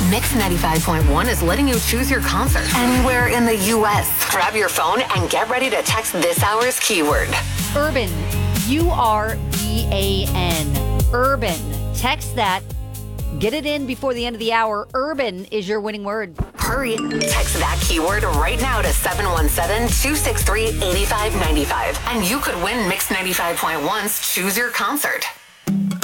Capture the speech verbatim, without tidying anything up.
Mix ninety-five point one is letting you choose your concert anywhere in the U S. Grab your phone and get ready to text this hour's keyword. Urban. U R B A N. Urban. Text that. Get it in before the end of the hour. Urban is your winning word. Hurry. Text that keyword right now to seven one seven, two six three, eight five nine five. And you could win Mix ninety-five point one's Choose Your Concert.